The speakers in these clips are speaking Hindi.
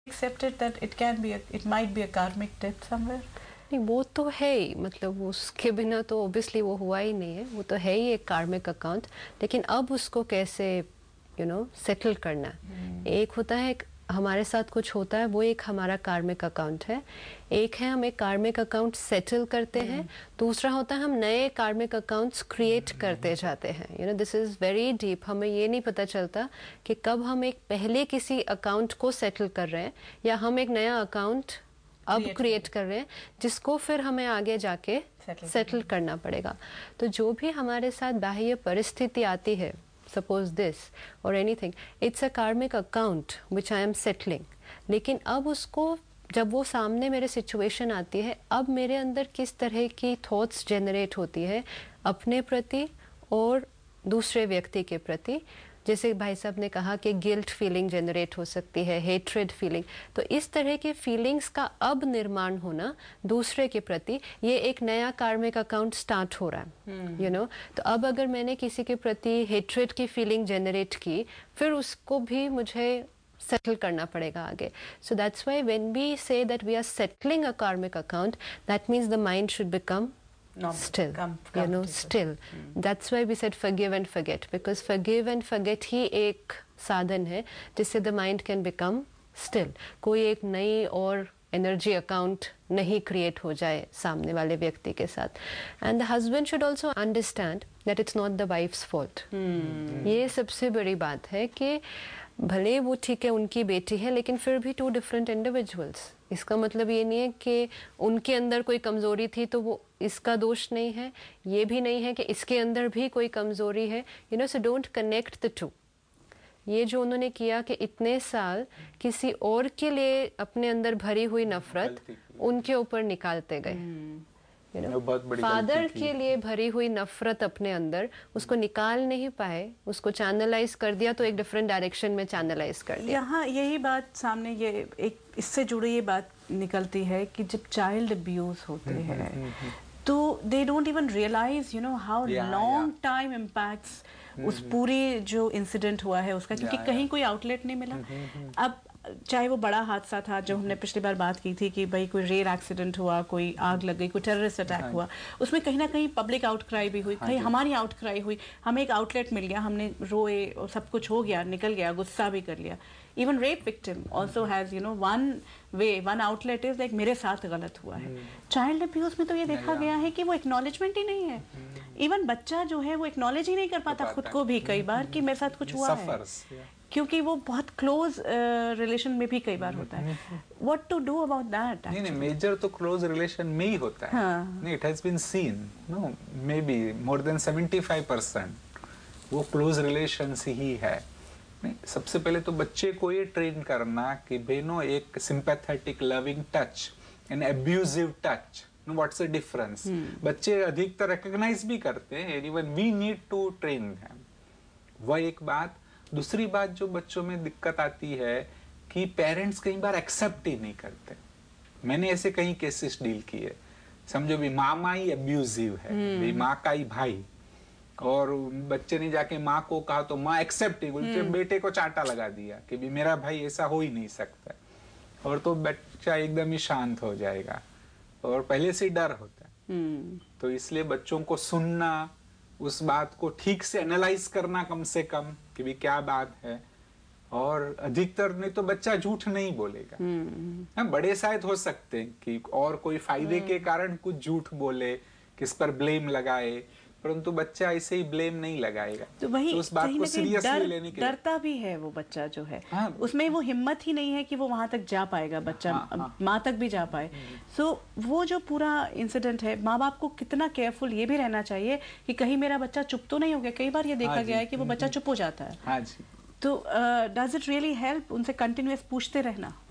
accepted that it might be a karmic debt somewhere? नहीं, वो तो है ही, मतलब उसके बिना तो ऑब्वियसली वो हुआ ही नहीं है, वो तो है ही एक कार्मिक अकाउंट। लेकिन अब उसको कैसे सेटल करना, एक होता है हमारे साथ कुछ होता है, वो एक हमारा कार्मिक अकाउंट है। एक है हम एक कार्मिक अकाउंट सेटल करते हैं, दूसरा होता है हम नए कार्मिक अकाउंट्स क्रिएट करते जाते हैं। This is very deep. हमें ये नहीं पता चलता कि कब हम एक पहले किसी अकाउंट को सेटल कर रहे हैं या हम एक नया अकाउंट अब क्रिएट कर रहे हैं जिसको फिर हमें आगे जाके सेटल करना पड़ेगा। तो जो भी हमारे साथ बाह्य परिस्थिति आती है, सपोज दिस और एनीथिंग, इट्स अ कार्मिक account which I am settling. लेकिन अब उसको जब वो सामने मेरे सिचुएशन आती है, अब मेरे अंदर किस तरह की थॉट्स जनरेट होती है अपने प्रति और दूसरे व्यक्ति के प्रति। जैसे भाई साहब ने कहा कि गिल्ट फीलिंग जनरेट हो सकती है, हेट्रेड फीलिंग। तो इस तरह के फीलिंग्स का अब निर्माण होना दूसरे के प्रति, ये एक नया कार्मिक अकाउंट स्टार्ट हो रहा है। तो अब अगर मैंने किसी के प्रति हेट्रेड की फीलिंग जनरेट की, फिर उसको भी मुझे सेटल करना पड़ेगा आगे। So that's why when we say that we are settling अ कार्मिक account, that means the mind should become still, still. That's why we said forgive and forget, because forgive and forget ही एक साधन है जिससे the mind can become still. कोई एक नई और एनर्जी अकाउंट नहीं क्रिएट हो जाए सामने वाले व्यक्ति के साथ। And the husband should also understand that it's not the wives fault. ये सबसे बड़ी बात है कि भले वो ठीक है उनकी बेटी है, लेकिन फिर भी टू डिफरेंट इंडिविजुअल्स। इसका मतलब ये नहीं है कि उनके अंदर कोई कमजोरी थी तो वो इसका दोष नहीं है, ये भी नहीं है कि इसके अंदर भी कोई कमजोरी है। So don't connect the two. ये जो उन्होंने किया कि इतने साल किसी और के लिए अपने अंदर भरी हुई नफरत उनके ऊपर निकालते गए। फादर के लिए भरी हुई नफरत अपने अंदर उसको निकाल नहीं पाए, उसको चैनलाइज कर दिया, तो एक डिफरेंट डायरेक्शन में चैनलाइज कर दिया। यहाँ यही बात सामने, ये एक इससे जुड़ी ये बात निकलती है कि जब चाइल्ड अब्यूज होते हैं तो they don't even realise how long time impacts उस पूरी जो इंसिडेंट हुआ है उसका, क्योंकि कहीं कोई आउटलेट नहीं मिला। अब चाहे वो बड़ा हादसा था जो हमने पिछली बार बात की थी कि भाई कोई रेल एक्सीडेंट हुआ, कोई आग लग गई, कोई टेररिस्ट अटैक हुआ, उसमें कहीं ना कहीं पब्लिक आउटक्राई भी हुई, कहीं हमारी आउटक्राई हुई, हमें एक आउटलेट मिल गया, हमने रोए और सब कुछ हो गया, निकल गया, गुस्सा भी कर लिया। Even rape victim also has one outlet is like मेरे साथ गलत हुआ है। चाइल्ड अब्यूज में तो ये देखा गया है कि वो एक्नॉलेजमेंट ही नहीं है। इवन बच्चा जो है वो एक्नॉलेज ही नहीं कर पाता खुद को भी कई बार कि मेरे साथ कुछ हुआ है, क्योंकि वो बहुत क्लोज रिलेशन में भी कई बार होता है। What to do about that? नहीं, मेजर तो क्लोज रिलेशन में ही होता है। नहीं, it has been seen may be more than 75% वो क्लोज रिलेशन ही है। नहीं, सबसे पहले तो बच्चे को ये ट्रेन करना कि बेनो एक sympathetic loving touch and abusive touch, what's the difference. बच्चे अधिकतर रिकॉग्नाइज भी करते हैं, even we need to train them. वह एक बात। दूसरी बात जो बच्चों में दिक्कत आती है कि पेरेंट्स कई बार एक्सेप्ट ही नहीं करते। मैंने ऐसे कई केसेस डील किए, समझो भी मामा ही अब्यूजिव है, भी माँ का ही भाई, और बच्चे ने जाके माँ को कहा तो माँ एक्सेप्ट ही, बोलते बेटे को चांटा लगा दिया कि भी मेरा भाई ऐसा हो ही नहीं सकता, और तो बच्चा एकदम ही शांत हो जाएगा, और पहले से डर होता है। तो इसलिए बच्चों को सुनना, उस बात को ठीक से एनालाइज करना कम से कम कि भी क्या बात है, और अधिकतर नहीं तो बच्चा झूठ नहीं बोलेगा। बड़े शायद हो सकते हैं कि और कोई फायदे के कारण कुछ झूठ बोले, किस पर ब्लेम लगाए, परंतु बच्चा ऐसे ही ब्लेम नहीं लगाएगा। तो वही तो उस बात को सीरियसली लेने के डरता भी है वो बच्चा जो है। उसमें वो हिम्मत ही नहीं है कि वो वहां तक जा पाएगा, बच्चा माँ तक भी जा पाए। सो वो जो पूरा इंसिडेंट है, माँ बाप को कितना केयरफुल ये भी रहना चाहिए कि कहीं मेरा बच्चा चुप तो नहीं हो गया। कई बार ये देखा गया है कि वो बच्चा चुप हो जाता है। तो डज इट रियली हेल्प उनसे कंटिन्यूअस पूछते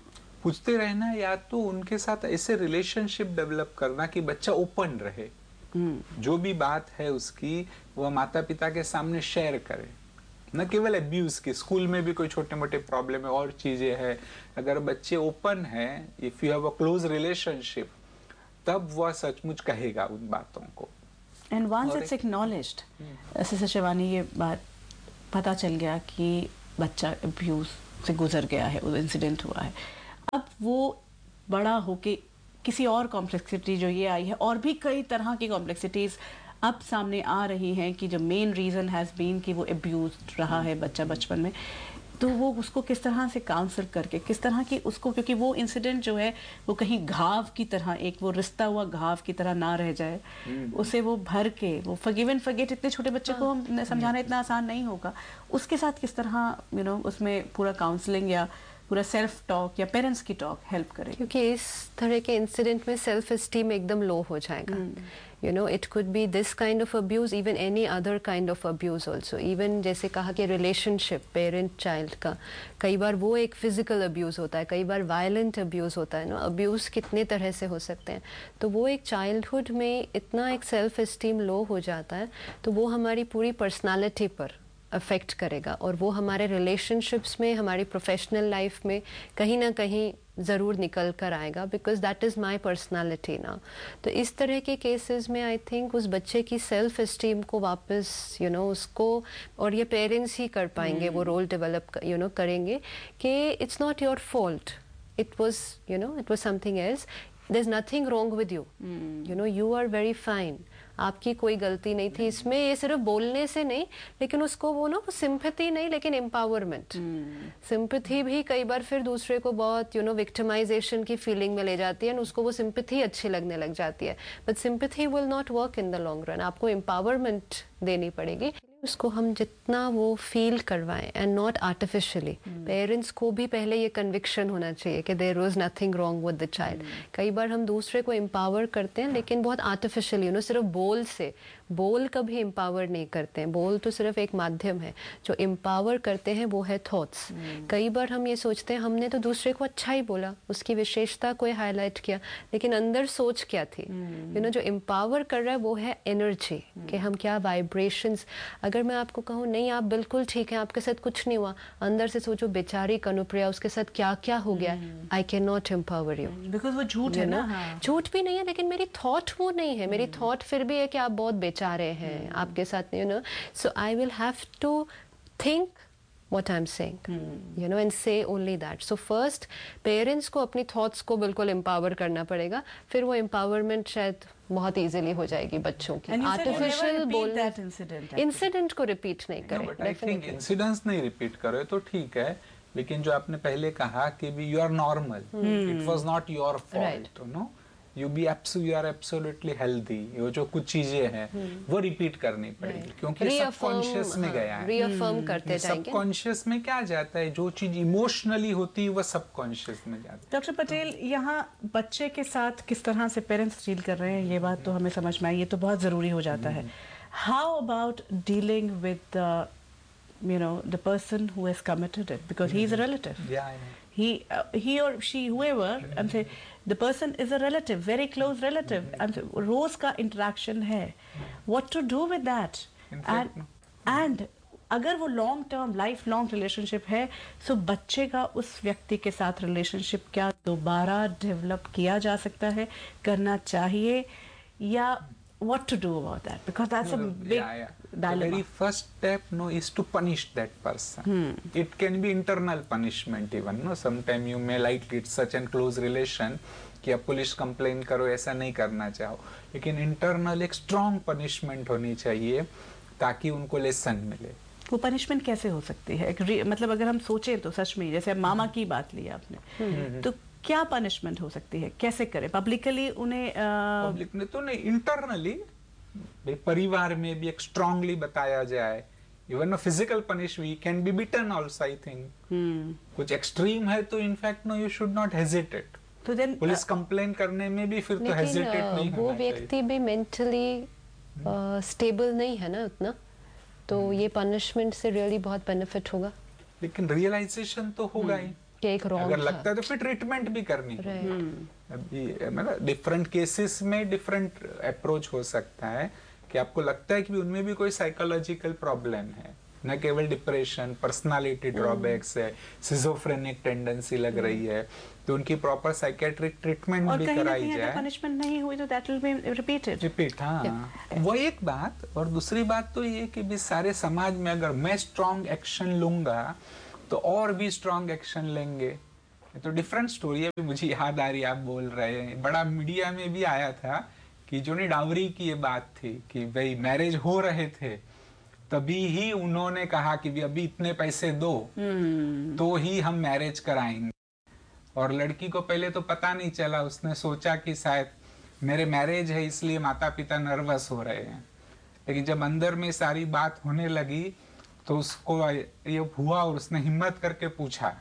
रहना, या तो उनके साथ ऐसे रिलेशनशिप डेवलप करना कि बच्चा ओपन रहे, जो भी बात है उसकी वह माता पिता के सामने शेयर करे, न केवल अब्यूज की। स्कूल में भी कोई छोटे मोटे प्रॉब्लम है और चीजें हैं, अगर बच्चे ओपन है, if you have a close relationship, तब वह सचमुच कहेगा उन बातों को। And once it's acknowledged, sister Shivani, ये बात पता चल गया कि बच्चा अब्यूज से गुजर गया है, वो इंसिडेंट हुआ है, अब वो बड़ा होके किसी और कॉम्प्लेक्सिटी जो ये आई है, और भी कई तरह की कॉम्प्लेक्सिटीज अब सामने आ रही हैं कि जो मेन रीज़न हैज़ बीन कि वो अब्यूज्ड रहा है बच्चा बचपन में, तो वो उसको किस तरह से काउंसल करके, किस तरह की उसको, क्योंकि वो इंसिडेंट जो है वो कहीं घाव की तरह, एक वो रिश्ता हुआ घाव की तरह ना रह जाए, उसे वो भर के, वो फॉरगिव एंड फॉरगेट, इतने छोटे बच्चे को हम समझाना इतना आसान नहीं होगा, उसके साथ किस तरह उसमें पूरा काउंसलिंग या पूरा सेल्फ टॉक या पेरेंट्स की टॉक हेल्प करे, क्योंकि इस तरह के इंसिडेंट में सेल्फ एस्टीम एकदम लो हो जाएगा. It could be this kind of abuse, even any other kind of abuse also. Even जैसे कहा कि relationship parent child का, कई बार वो एक physical abuse होता है, कई बार violent abuse होता है. Abuse कितने तरह से हो सकते हैं. तो वो एक childhood में इतना एक self esteem low हो जाता है, तो वो हमारी पूरी personality पर अफेक्ट करेगा, और वो हमारे रिलेशनशिप्स में, हमारी प्रोफेशनल लाइफ में कहीं ना कहीं ज़रूर निकल कर आएगा, because that is my personality ना. तो इस तरह के केसेस में आई थिंक उस बच्चे की सेल्फ एस्टीम को वापस उसको, और ये पेरेंट्स ही कर पाएंगे, वो रोल डेवलप करेंगे कि it's not your fault, it was something else, there is nothing wrong with you, you are very fine, आपकी कोई गलती नहीं थी इसमें. ये सिर्फ बोलने से नहीं, लेकिन उसको वो सिंपैथी नहीं, लेकिन एम्पावरमेंट. सिंपैथी भी कई बार फिर दूसरे को बहुत विक्टिमाइजेशन की फीलिंग में ले जाती है, और उसको वो सिंपैथी अच्छी लगने लग जाती है. But sympathy will not work in the long run. आपको एम्पावरमेंट देनी पड़ेगी. उसको हम जितना वो फील करवाएं, एंड नॉट आर्टिफिशियली. पेरेंट्स को भी पहले ये कन्विक्शन होना चाहिए कि there was nothing wrong with the child. कई बार हम दूसरे को एम्पावर करते हैं, लेकिन बहुत आर्टिफिशियली, सिर्फ बोल से. बोल कभी एम्पावर नहीं करते हैं, बोल तो सिर्फ एक माध्यम है. जो एम्पावर करते हैं वो है थॉट्स. कई बार हम ये सोचते हैं हमने तो दूसरे को अच्छा ही बोला, उसकी विशेषता को हाईलाइट किया, लेकिन अंदर सोच क्या थी. जो एम्पावर कर रहा है वो है एनर्जी, कि हम क्या वाइब्रेशंस. अगर मैं आपको कहूँ नहीं आप बिल्कुल ठीक है, आपके साथ कुछ नहीं हुआ, अंदर से सोचो बेचारी कनुप्रिया, उसके साथ क्या क्या हो गया, I can not empower you, because वो झूठ है ना. झूठ भी नहीं है, लेकिन मेरी थॉट वो नहीं है. मेरी थॉट फिर भी है कि आप बहुत बेचारे हैं, आपके साथ सो I will have to think what I'm saying, and say only that. So first parents को अपनी thoughts को बिल्कुल empower करना पड़ेगा, फिर वो empowerment शायद बहुत easily हो जाएगी बच्चों की. Artificial बोलना, incident को repeat नहीं करें. No, but I think incidents नहीं repeat करो तो ठीक है, लेकिन जो आपने पहले कहा कि भी you are normal, it was not your fault, you are absolutely healthy. ये जो कुछ चीजें हैं वो रिपीट करनी पड़ेगी, क्योंकि सबकॉन्शियस में गया है. रीअफर्म करते जाएंगे. सबकॉन्शियस में क्या जाता है, जो चीज इमोशनली होती है वो सबकॉन्शियस में जाता है. डॉक्टर पटेल, यहाँ बच्चे के साथ किस तरह से पेरेंट्स डील कर रहे हैं, ये बात तो हमें समझ में आई, ये तो बहुत जरूरी हो जाता है. How about dealing with the person who has committed it, because he is a relative. He or she, whoever, and say the person is a relative, very close relative, and रोज का interaction है. What to do with that? And अगर वो long term life long relationship है, सो बच्चे का उस व्यक्ति के साथ रिलेशनशिप क्या दोबारा डेवलप किया जा सकता है, करना चाहिए, या what to do about that? Because that's a big dilemma. The very first step is to punish that person. It can be internal punishment even. Sometimes you may like it such a close relation कि आप पुलिस कंप्लेन करो, ऐसा नहीं करना चाहो, लेकिन इंटरनल एक स्ट्रॉन्ग पनिशमेंट होनी चाहिए ताकि उनको लेसन मिले. वो पनिशमेंट कैसे हो सकती है? मतलब अगर हम सोचें तो सच में, जैसे मामा की बात ली आपने, तो क्या पनिशमेंट हो सकती है, कैसे करें? पब्लिकली उन्हें पब्लिक में तो नहीं, इंटरनली परिवार में भी एक स्ट्रांगली बताया जाए. Even physical punish we can be bitten also, I think. कुछ एक्सट्रीम है तो in fact you should not hesitate. तो देन पुलिस कंप्लेन करने में भी फिर तो हेजिटेट नहीं होना चाहिए. वो व्यक्ति भी मेंटली स्टेबल नहीं है ना उतना, तो ये पनिशमेंट से रियली बहुत बेनिफिट होगा. लेकिन रियलाइजेशन तो होगा ही. अगर लगता है तो फिर ट्रीटमेंट भी करनी है. अभी मतलब डिफरेंट केसेस में डिफरेंट अप्रोच हो सकता है कि आपको लगता है कि उनमें भी कोई साइकोलॉजिकल प्रॉब्लम है, न केवल डिप्रेशन, पर्सनालिटी ड्रॉबैक्स है, सिजोफ्रेनिक टेंडेंसी लग रही है, तो उनकी प्रॉपर साइकेट्रिक ट्रीटमेंट भी कराई जाए. पनिशमेंट नहीं हुई तो दैट विल बी रिपीट. हाँ, वो एक बात. और दूसरी बात तो ये कि भी सारे समाज में अगर मैं स्ट्रॉन्ग एक्शन लूंगा तो और भी स्ट्रॉन्ग एक्शन लेंगे, तो डिफरेंट स्टोरी है, मुझे याद आ रही है आप बोल रहे हैं, बड़ा मीडिया में भी आया था कि जो नहीं डावरी की ये बात थी कि भाई मैरिज हो रहे थे तभी ही उन्होंने कहा कि भी अभी इतने पैसे दो तो ही हम मैरिज कराएंगे, और लड़की को पहले तो पता नहीं चला, उसने सोचा कि शायद मेरे मैरिज है इसलिए माता पिता नर्वस हो रहे हैं, लेकिन जब अंदर में सारी बात होने लगी तो उसको ये हुआ और उसने हिम्मत करके पूछा।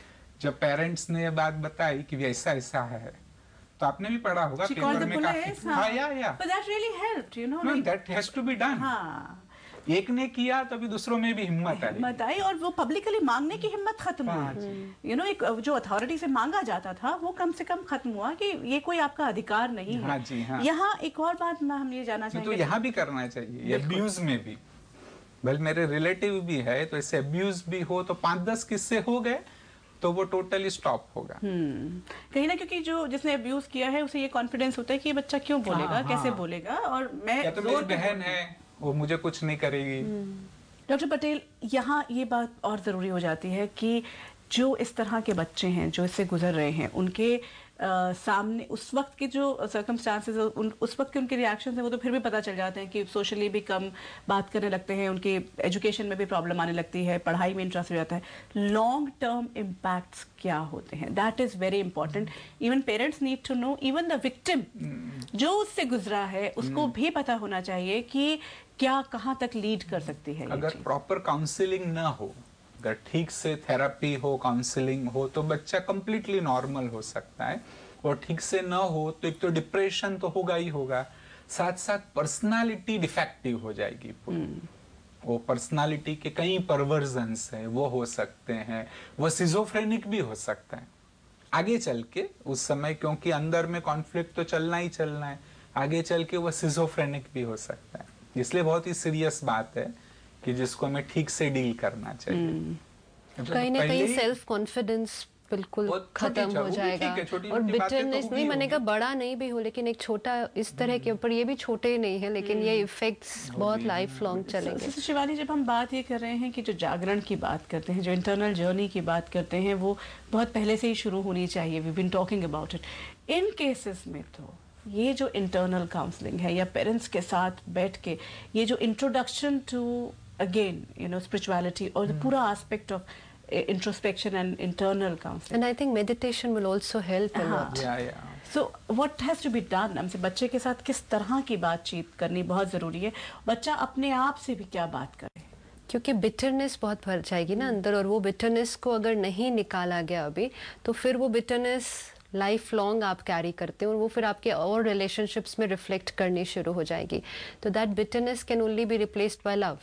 जब पेरेंट्स ने ये बात बताई कि ऐसा ऐसा है, तो आपने भी पढ़ा होगा पेपर में काफी, हाँ या but that really helped, you know, like, that has to be done। हाँ, एक ने किया तभी दूसरों में भी हिम्मत आई और वो पब्लिकली मांगने की हिम्मत खत्म हुई, यू नो, एक जो अथॉरिटी से मांगा जाता था वो कम से कम खत्म हुआ कि ये कोई आपका अधिकार नहीं है। हाँ जी, हाँ। यहाँ एक और बात हम ये जानना चाहेंगे, तो यहाँ भी करना चाहिए, अब्यूज में भी, भले मेरे रिलेटिव भी है तो ऐसे अब्यूज भी हो तो 5-10 किस्से हो गए तो वो टोटली स्टॉप होगा। कहीं ना, क्योंकि जो जिसने अब्यूज किया है उसे ये कॉन्फिडेंस होता है कि ये बच्चा क्यों बोलेगा, कैसे बोलेगा, और मैं तो मेरी बहन है वो मुझे कुछ नहीं करेगी। डॉक्टर पटेल, यहाँ ये बात और ज़रूरी हो जाती है कि जो इस तरह के बच्चे हैं जो इससे गुजर रहे हैं उनके सामने उस वक्त के जो सर्कमस्टांसेस उस वक्त के उनके रिएक्शंस हैं वो तो फिर भी पता चल जाते हैं कि सोशली भी कम बात करने लगते हैं, उनकी एजुकेशन में भी प्रॉब्लम आने लगती है, पढ़ाई में इंटरेस्ट हो जाता है। लॉन्ग टर्म इम्पैक्ट्स क्या होते हैं, that is very important. Even parents need to know, even the victim जो उससे गुजरा है उसको भी पता होना चाहिए कि क्या कहाँ तक लीड कर सकती है। अगर प्रॉपर काउंसलिंग ना हो, अगर ठीक से थेरेपी हो, काउंसलिंग हो, तो बच्चा कंप्लीटली नॉर्मल हो सकता है, और ठीक से ना हो तो एक तो डिप्रेशन तो होगा ही होगा, साथ साथ पर्सनालिटी डिफेक्टिव हो जाएगी पूरी। वो पर्सनालिटी के कई परवर्जन्स हैं, वो हो सकते हैं, वो सिजोफ्रेनिक भी हो सकता है आगे चल के उस समय, क्योंकि अंदर में कॉन्फ्लिक्ट तो चलना ही चलना है, आगे चल के वो सिजोफ्रेनिक भी हो सकता है। इसलिए बहुत ही सीरियस बात है कि जिसको हमें ठीक से डील करना चाहिए। कहीं ना कहीं सेल्फ कॉन्फिडेंस बिल्कुल खत्म हो जाएगा, और बिटरनेस नहीं बनेगा, बड़ा नहीं भी हो लेकिन एक छोटा इस तरह के ऊपर, ये भी छोटे नहीं है लेकिन ये इफेक्ट्स बहुत लाइफ लॉन्ग चलेंगे। शिवानी, जब हम बात ये कर रहे हैं कि जो जागरण की बात करते हैं, जो इंटरनल जर्नी की बात करते हैं, वो बहुत पहले से ही शुरू होनी चाहिए, we been talking about it. In cases में तो ये जो इंटरनल काउंसलिंग है या पेरेंट्स के साथ बैठ के ये जो introduction to again you know spirituality और पूरा aspect of introspection and internal counseling, and I think meditation will also help a lot. So what has to be done? हमसे बच्चे के साथ किस तरह की बातचीत करनी बहुत ज़रूरी है, बच्चा अपने आप से भी क्या बात करे, क्योंकि बिटरनेस बहुत भर जाएगी ना अंदर, और वो बिटरनेस को अगर नहीं निकाला गया अभी तो फिर वो बिटरनेस लाइफ लॉन्ग आप कैरी करते हैं और वो फिर आपके और रिलेशनशिप्स में रिफ्लेक्ट करनी शुरू हो जाएगी। तो that bitterness can only be replaced by love.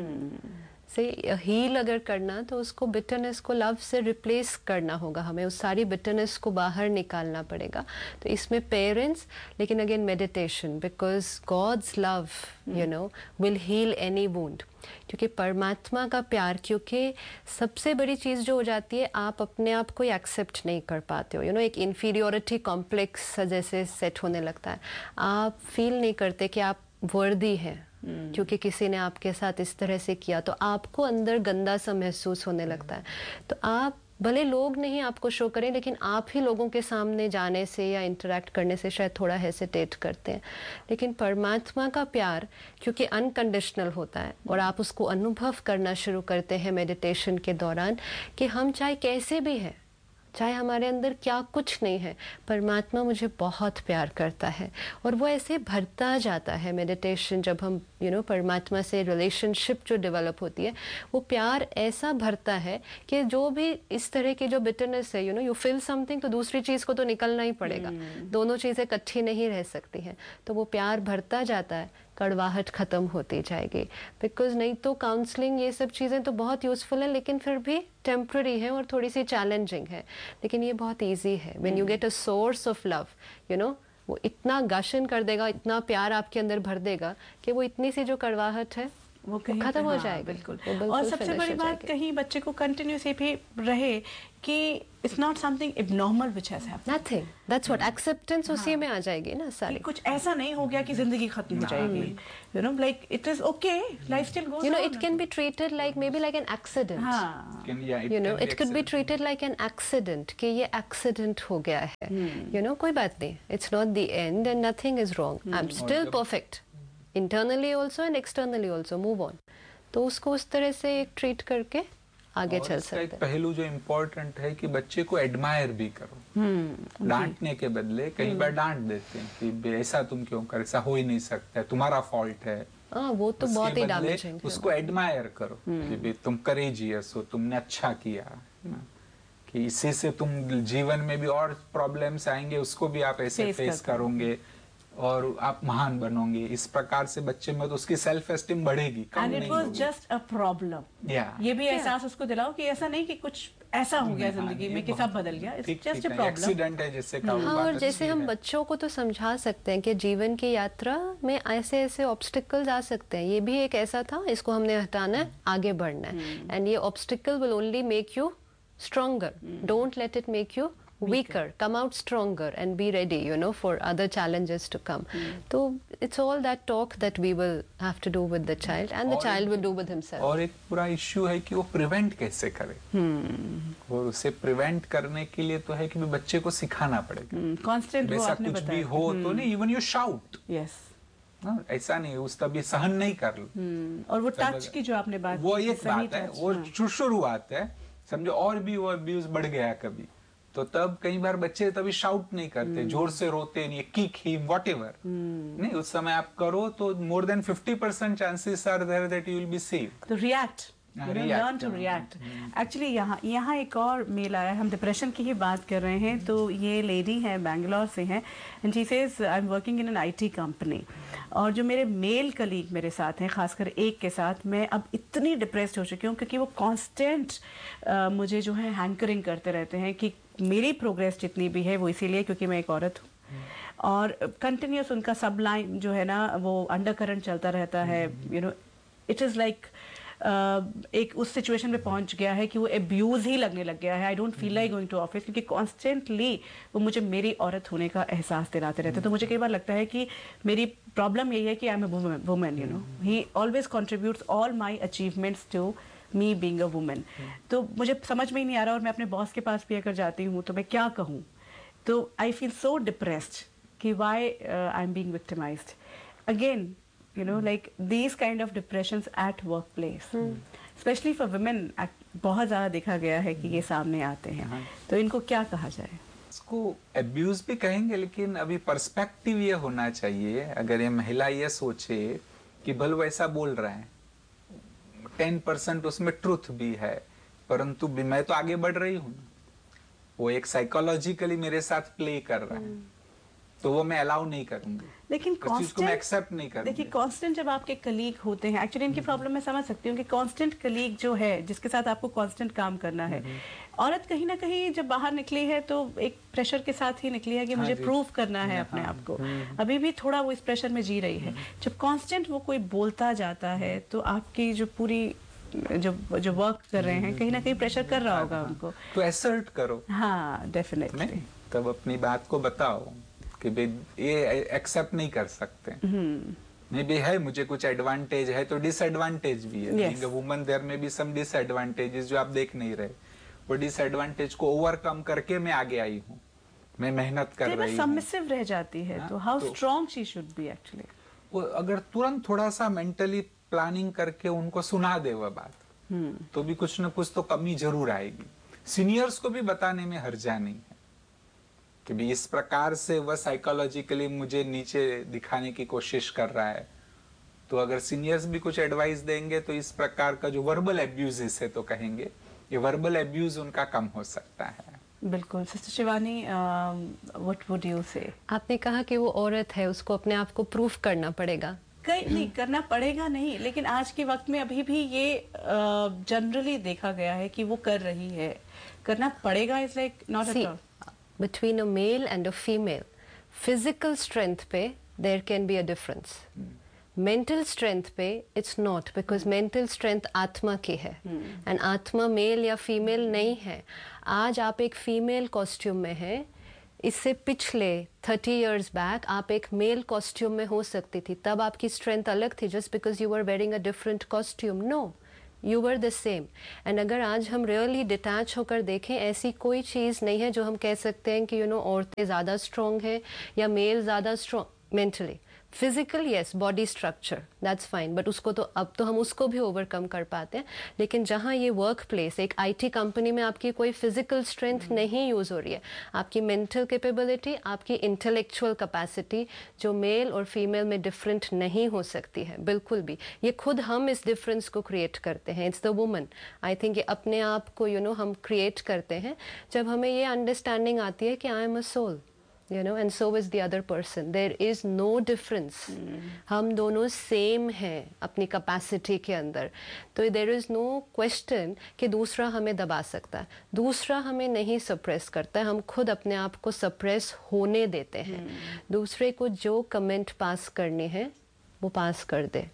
से हील अगर करना तो उसको बिटरनेस को लव से रिप्लेस करना होगा, हमें उस सारी बिटरनेस को बाहर निकालना पड़ेगा। तो इसमें पेरेंट्स, लेकिन again meditation, because God's love you know will heal any wound, क्योंकि परमात्मा का प्यार, क्योंकि सबसे बड़ी चीज़ जो हो जाती है आप अपने आप को एक्सेप्ट नहीं कर पाते हो, यू नो एक इन्फीरियोरिटी कॉम्प्लेक्स जैसे सेट होने लगता है, आप फील नहीं करते कि आप वर्दी हैं क्योंकि किसी ने आपके साथ इस तरह से किया, तो आपको अंदर गंदा सा महसूस होने लगता है। तो आप भले लोग नहीं आपको शो करें, लेकिन आप ही लोगों के सामने जाने से या इंटरेक्ट करने से शायद थोड़ा हेसिटेट करते हैं। लेकिन परमात्मा का प्यार क्योंकि अनकंडीशनल होता है और आप उसको अनुभव करना शुरू करते हैं मेडिटेशन के दौरान, कि हम चाहे कैसे भी हैं, चाहे हमारे अंदर क्या कुछ नहीं है, परमात्मा मुझे बहुत प्यार करता है, और वो ऐसे भरता जाता है। मेडिटेशन जब हम परमात्मा से रिलेशनशिप जो डेवलप होती है, वो प्यार ऐसा भरता है कि जो भी इस तरह की जो बिटरनेस है, यू फील समथिंग, तो दूसरी चीज़ को तो निकलना ही पड़ेगा, दोनों चीज़ें इकट्ठी नहीं रह सकती हैं। तो वो प्यार भरता जाता है, कड़वाहट ख़त्म होती जाएगी। बिकॉज नहीं तो काउंसलिंग ये सब चीज़ें तो बहुत यूज़फुल हैं, लेकिन फिर भी टेम्प्रेरी है और थोड़ी सी चैलेंजिंग है, लेकिन ये बहुत ईजी है। When you get a source of love, वो इतना गाशन कर देगा, इतना प्यार आपके अंदर भर देगा कि वो इतनी सी जो कड़वाहट है वो कहीं खत्म हो हाँ, जाएगा, बिल्कुल। और सबसे बड़ी बात कहीं बच्चे को कंटिन्यूस ये भी रहे कि it's not something abnormal which has happened, nothing, that's what acceptance उसी में आ जाएगी ना सारी। कुछ ऐसा नहीं हो गया कि जिंदगी खत्म हो जाएगी, you know, like it is okay, life still goes on, you know, it can be treated like may be like an accident, you know, it could be treated like an accident, कि ये एक्सीडेंट हो गया है, यू नो, कोई बात नहीं, it's not the end and nothing is wrong, I am still perfect internally also and externally also, move on. तो उसको उस तरह से ट्रीट करके आगे चल सकते हैं। पहलू जो इम्पोर्टेंट है कि बच्चे को एडमायर भी करो, डांटने के बदले कई बार डांट देते हैं कि ऐसा तुम क्यों कर, ऐसा हो ही नहीं सकता है, तुम्हारा फॉल्ट है। वो तो बहुत ही डैमेजिंग है। उसको एडमायर करो कि भाई तुम करेजियस हो, तुमने अच्छा किया, कि इसी से तुम जीवन में भी और प्रॉब्लम्स आएंगे, उसको भी आप ऐसे फेस करोगे और आप महान बनोगे। इस प्रकार से बच्चे में तो उसकी सेल्फ एस्टीम बढ़ेगी, कम नहीं होगी। And it was just a problem, ये भी एहसास उसको दिलाओ कि ऐसा नहीं कि कुछ ऐसा हो गया जिंदगी में कि सब बदल गया, it's just a problem, accident है जिससे हाँ। और जैसे हम बच्चों को तो समझा सकते हैं कि जीवन की यात्रा में ऐसे ऐसे ऑब्स्टिकल्स आ सकते हैं, ये भी एक ऐसा था, इसको हमने हटाना है, आगे बढ़ना है, एंड ये obstacle will only make you stronger, don't let it make you weaker, come out stronger and be ready, you know, for other challenges to come. So it's all that talk that we will have to do with the child and the child will do with himself. और एक पूरा इश्यू है कि वो प्रिवेंट कैसे करे, और उसे प्रिवेंट करने के लिए तो है कि बच्चे को सिखाना पड़ेगा, कांस्टेंट वो आपने कुछ बताया, भी हो तो नहीं, इवन यू शाउट, यस, ऐसा नहीं उस तब ये सहन नहीं कर लो, और वो टच की जो आपने बात, वो एक बात है, वो शुरुआत है, समझो। और भी वो अब्यूज बढ़ गया कभी, तो तब कई बार बच्चे तभी शाउट नहीं करते, जोर से रोते नहीं, किक हिम व्हाटएवर, नहीं, उस समय आप करो तो more than 50% chances are there that you will be saved. तो react, learn to react. Actually यहाँ एक और मेल आया, हम डिप्रेशन की ही बात कर रहे हैं, तो ये लेडी है, बैंगलोर से हैं, and she says I am working in an IT company, और जो मेरे मेल कलीग मेरे साथ हैं, खासकर एक के साथ मैं अब इतनी डिप्रेस्ड हो चुकी हूँ क्योंकि वो कांस्टेंट मुझे जो है हैंकरिंग करते रहते हैं कि मेरी प्रोग्रेस जितनी भी है वो इसीलिए क्योंकि मैं एक औरत हूँ, और कंटिन्यूस उनका सब लाइन जो है ना वो अंडर करंट चलता रहता है, you know, it is like एक उस सिचुएशन में पहुंच गया है कि वो एब्यूज ही लगने लग गया है। I don't feel like going to office, क्योंकि कॉन्स्टेंटली वो मुझे मेरी औरत होने का एहसास दिलाते रहते हैं। तो मुझे कई बार लगता है कि मेरी प्रॉब्लम यही है कि I am a woman, you know, he always contributes all my achievements to me being a woman. तो मुझे समझ में ही नहीं आ रहा, और मैं अपने बॉस के पास भी अगर जाती हूँ तो मैं क्या कहूँ, तो आई फील सो डिप्रेस्ड कि Y I am being victimised again, you know, like these kind of depressions at workplace, especially for women, बहुत ज़्यादा देखा गया है कि ये सामने आते हैं। तो इनको क्या कहा जाए? इसको अब्यूज भी कहेंगे, लेकिन अभी पर्सपेक्टिव ये होना चाहिए, अगर ये महिला ये सोचे कि भले वो ऐसा बोल रहा है, 10% उसमें ट्रुथ भी है, परंतु भी मैं तो आगे बढ़ रही हूँ, वो एक साइकोलॉजिकली मेरे साथ प्ले कर रहा है, तो वो मैं अलाउ नहीं करूंगी, लेकिन कांस्टेंट मैं एक्सेप्ट नहीं करूंगी। देखिए, कांस्टेंट जब आपके कलीग होते हैं, एक्चुअली इनकी प्रॉब्लम मैं समझ सकती हूँ कि कांस्टेंट कलीग जो है जिसके साथ आपको कांस्टेंट काम करना है, औरत कहीं ना कहीं जब बाहर निकली है तो एक प्रेशर के साथ ही निकली है कि मुझे प्रूव करना है अपने आप को, अभी भी थोड़ा वो इस प्रेशर में जी रही है। जब कांस्टेंट वो कोई बोलता जाता है तो आपकी जो पूरी जो वर्क कर रहे हैं कहीं ना कहीं प्रेशर कर रहा होगा उनको, तो असर्ट करो। हाँ, डेफिनेटली, तब अपनी बात को बताओ कि ये एक्सेप्ट नहीं कर सकते, मे बी है मुझे कुछ एडवांटेज है तो डिसएडवांटेज भी है, बीइंग अ वुमन देयर में बी सम डिसएडवांटेजेस जो आप देख नहीं रहे, वो डिसएडवांटेज को ओवरकम करके मैं आगे आई हूँ, मैं मेहनत कर रही हूँ। सबमिसिव रह जाती है तो how strong she should be actually. वो अगर तुरंत थोड़ा सा मेंटली प्लानिंग करके उनको सुना दे वह बात, तो भी कुछ न कुछ तो कमी जरूर आएगी। सीनियर्स को भी बताने में हर्जा नहीं है कि भी इस प्रकार से वह साइकोलॉजिकली मुझे नीचे दिखाने की कोशिश कर रहा है, तो अगर सीनियर्स भी कुछ एडवाइस देंगे तो इस प्रकार का जो वर्बल एब्यूजेस है तो कहेंगे ये वर्बल एब्यूज उनका कम हो सकता है। बिल्कुल। Sister Shivani, what would you से? आपने कहा कि वो औरत है, उसको अपने आप को प्रूफ करना पड़ेगा। नहीं करना पड़ेगा नहीं, लेकिन आज के वक्त में अभी भी ये जनरली देखा गया है कि वो कर रही है, करना पड़ेगा is like not at all. Between a male and a female, physical strength पे there can be a difference, mental strength पे it's not, because mental strength आत्मा की है, एंड आत्मा मेल या फीमेल नहीं है. आज आप एक फीमेल कॉस्ट्यूम में है, इससे पिछले 30 years बैक आप एक मेल कॉस्ट्यूम में हो सकती थी, तब आपकी स्ट्रेंथ अलग थी. Just because you are wearing a different costume, no, you were the same. And अगर आज हम रियली डिटैच होकर देखें, ऐसी कोई चीज़ नहीं है जो हम कह सकते हैं कि औरतें ज़्यादा स्ट्रॉन्ग है या मेल ज़्यादा strong mentally. Physical yes, body structure that's fine, but उसको तो अब तो हम उसको भी ओवरकम कर पाते हैं. लेकिन जहाँ ये वर्क प्लेस, एक IT कंपनी में आपकी कोई फिजिकल स्ट्रेंथ नहीं यूज़ हो रही है, आपकी मेंटल कैपेबिलिटी, आपकी इंटेलेक्चुअल कैपेसिटी जो मेल और फीमेल में डिफरेंट नहीं हो सकती है बिल्कुल भी. ये खुद हम इस डिफरेंस को क्रिएट करते हैं. It's the woman. I think ये अपने आप को हम क्रिएट करते हैं जब हमें ये अंडरस्टैंडिंग आती है कि I am a soul, and so is the other person. There is no difference. हम दोनों सेम हैं अपनी कैपेसिटी के अंदर. तो there is no question कि दूसरा हमें दबा सकता है, दूसरा हमें नहीं सप्रेस करता है. हम खुद अपने आप को सप्रेस होने देते हैं. दूसरे को जो कमेंट पास करनी है वो पास कर दे.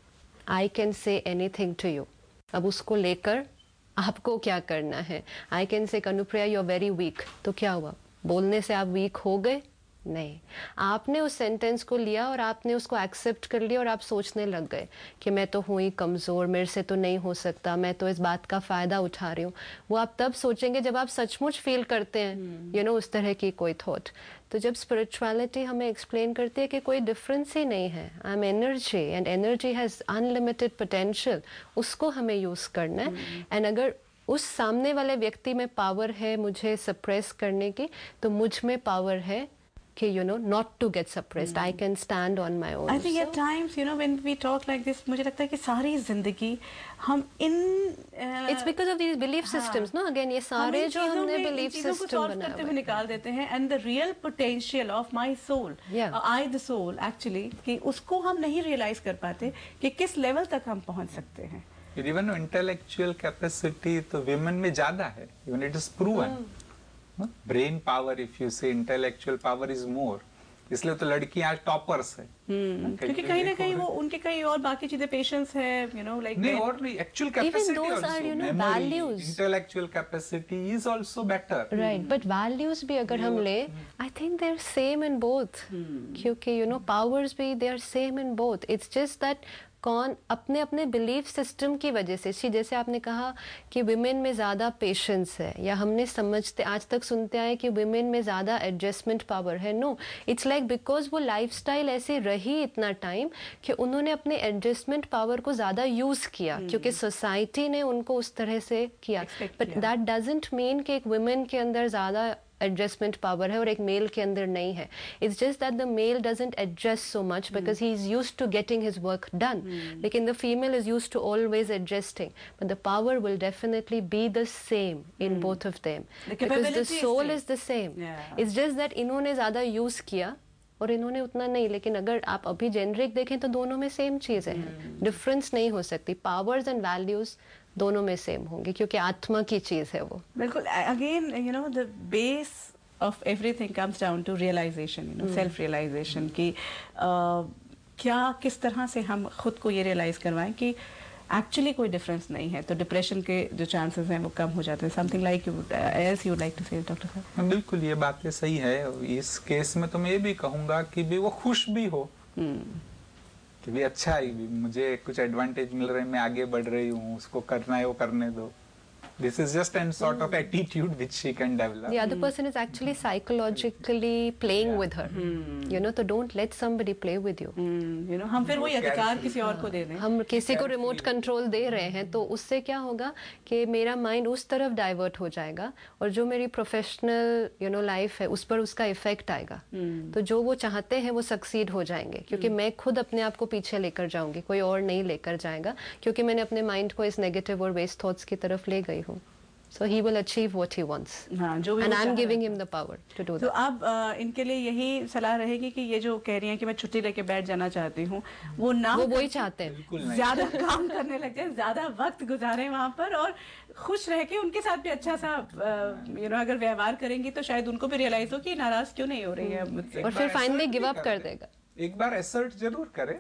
I can say anything to you. अब उसको लेकर आपको क्या करना है. I can say Kanupriya you are very weak. तो क्या हुआ, बोलने से आप वीक हो गए? नहीं, आपने उस सेंटेंस को लिया और आपने उसको एक्सेप्ट कर लिया और आप सोचने लग गए कि मैं तो हूँ ही कमज़ोर, मेरे से तो नहीं हो सकता, मैं तो इस बात का फ़ायदा उठा रही हूँ. वो आप तब सोचेंगे जब आप सचमुच फील करते हैं उस तरह की कोई थॉट. तो जब स्पिरिचुअलिटी हमें एक्सप्लेन करती है कि कोई डिफरेंस ही नहीं है, I am energy and energy has unlimited potential, उसको हमें यूज़ करना है. एंड अगर उस सामने वाले व्यक्ति में पावर है मुझे सप्रेस करने की, तो मुझ में पावर है कि not to get suppressed. I can stand on my own. I think at times when we talk like this, मुझे लगता है कि सारी जिंदगी हम इन It's because of these belief systems, no? Again, ये सारे जो हमने belief system बनाए करते हुए निकाल देते हैं. And the real potential of my soul, I the soul actually, कि उसको हम नहीं realize कर पाते कि किस level तक हम पहुंच सकते हैं. Even intellectual capacity तो women में ज़्यादा है. Even it is proven. Brain power, if you say intellectual power is more. इसलिए तो लड़की आज टॉपर्स है. क्योंकि कहीं ना कहीं वो उनके कहीं और बाकी चीजें पेशेंस है, like नहीं और नहीं, actual capacity even those also, are memory, values, intellectual capacity is also better. Right, but values भी अगर हम ले, I think they're same in both. क्योंकि powers भी they are same in both. It's just that कौन अपने अपने बिलीफ सिस्टम की वजह से, जैसे आपने कहा कि विमेन में ज़्यादा पेशेंस है, या हमने समझते आज तक सुनते आए कि विमेन में ज़्यादा एडजस्टमेंट पावर है. नो, इट्स लाइक बिकॉज वो लाइफस्टाइल ऐसे रही इतना टाइम कि उन्होंने अपने एडजस्टमेंट पावर को ज़्यादा यूज़ किया, क्योंकि सोसाइटी ने उनको उस तरह से किया. बट दैट डजंट मीन कि एक वुमेन के अंदर ज़्यादा एडजस्टमेंट पावर है और एक मेल के अंदर नहीं है. It's just that the mail doesn't adjust so much because he is used to getting his work done, लेकिन the female is used to always adjusting. But the power will definitely be the same in both of them because the soul is the same. It's just that इन्होंने ज़्यादा यूज़ किया और इन्होंने उतना नहीं. लेकिन अगर आप अभी जेनरिक देखें तो दोनों में सेम चीज़ें हैं, डिफरेंस नहीं हो सकती. पावर्स एंड वैल्यूज दोनों में सेम होंगे क्योंकि आत्मा की चीज है वो. बिल्कुल. Again the base of everything comes down to realisation, self realisation की क्या किस तरह से हम खुद को ये रियलाइज करवाएं कि एक्चुअली कोई डिफरेंस नहीं है, तो डिप्रेशन के जो चांसेस हैं वो कम हो जाते हैं. Something like else you would like to से डॉक्टर साहब? बिल्कुल, ये बातें सही है. इस केस में तो मैं ये भी कहूँगा कि भी वो खुश भी हो कि भी अच्छा है, मुझे कुछ एडवांटेज मिल रहे हैं, मैं आगे बढ़ रही हूँ, उसको करना है वो करने दो. This is just an sort of attitude which she can develop. The other person is actually psychologically playing with her. So don't let somebody play with you. हम फिर वही अधिकार किसी और को दे दें. हम किसी को रिमोट कंट्रोल दे रहे हैं, तो उससे क्या होगा कि मेरा माइंड उस तरफ डाइवर्ट हो जाएगा और जो मेरी प्रोफेशनल लाइफ है उस पर उसका इफेक्ट आएगा. तो जो वो चाहते हैं वो सक्सीड हो जाएंगे, क्योंकि मैं खुद अपने आप को पीछे लेकर जाऊंगी, कोई और नहीं लेकर जाएगा, क्योंकि मैंने अपने माइंड को इस नेगेटिव और वेस्ट थॉट्स की तरफ ले गई. So he will achieve what he wants. And I'm giving him the power to do that. तो अब इनके लिए यही सलाह रहेगी कि ये जो कह रही हैं कि मैं छुट्टी लेके बैठ जाना चाहती हूँ, वो वही चाहते हैं, ज्यादा काम करने लग जाए, ज्यादा वक्त गुजारें वहाँ पर और खुश रह के उनके साथ भी अच्छा सा अगर व्यवहार करेंगी तो शायद उनको भी रियलाइज हो कि नाराज क्यों नहीं हो रही है मुझसे, और फिर फाइनली गिव अप कर देगा. एक बार एसर्ट जरूर करें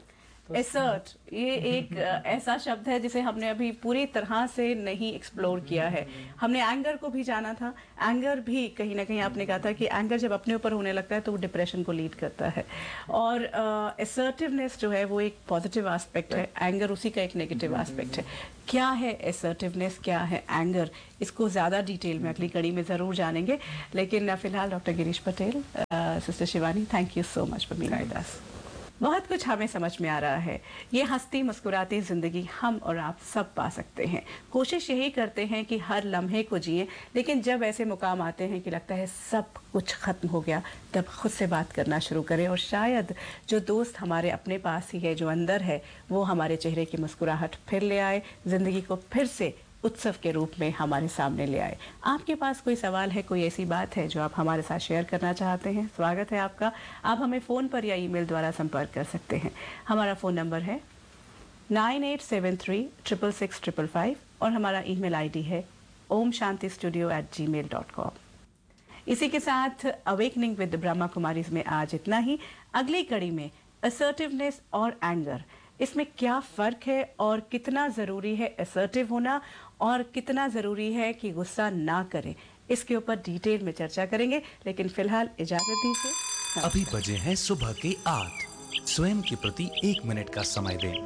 एसर्ट, ये एक ऐसा शब्द है जिसे हमने अभी पूरी तरह से नहीं एक्सप्लोर किया है। हमने एंगर को भी जाना था, एंगर भी कहीं ना कहीं आपने कहा था कि एंगर जब अपने ऊपर होने लगता है तो वो डिप्रेशन को लीड करता है, और असर्टिवनेस जो है वो एक पॉजिटिव एस्पेक्ट है, एंगर उसी का एक नेगेटिव एस्पेक्ट है। क्या है असर्टिवनेस, क्या है एंगर, इसको ज़्यादा डिटेल में अगली कड़ी में ज़रूर जानेंगे, लेकिन फिलहाल doctor Girish Patel, sister Shivani, thank you so much for being with us. बहुत कुछ हमें समझ में आ रहा है। ये हंसती मुस्कुराती ज़िंदगी हम और आप सब पा सकते हैं। कोशिश यही करते हैं कि हर लम्हे को जिए, लेकिन जब ऐसे मुकाम आते हैं कि लगता है सब कुछ ख़त्म हो गया, तब खुद से बात करना शुरू करें, और शायद जो दोस्त हमारे अपने पास ही है, जो अंदर है, वो हमारे चेहरे की मुस्कुराहट फिर ले आए, ज़िंदगी को फिर से उत्सव के रूप में हमारे सामने ले आए। आपके पास कोई सवाल है, कोई ऐसी बात है जो आप हमारे साथ शेयर करना चाहते हैं, स्वागत है आपका। आप हमें फ़ोन पर या ईमेल द्वारा संपर्क कर सकते हैं। हमारा फ़ोन नंबर है 9873666555 और हमारा ईमेल आईडी है omshantistudio@gmail.com। इसी के साथ अवेकनिंग विद ब्रह्मा कुमारीज में आज इतना ही। अगली कड़ी में असर्टिवनेस और एंगर, इसमें क्या फ़र्क है और कितना ज़रूरी है असर्टिव होना और कितना ज़रूरी है कि गुस्सा ना करें, इसके ऊपर डिटेल में चर्चा करेंगे। लेकिन फिलहाल इजाज़त दीजिए। अभी बजे हैं सुबह के 8। स्वयं के प्रति 1 मिनट का समय दें।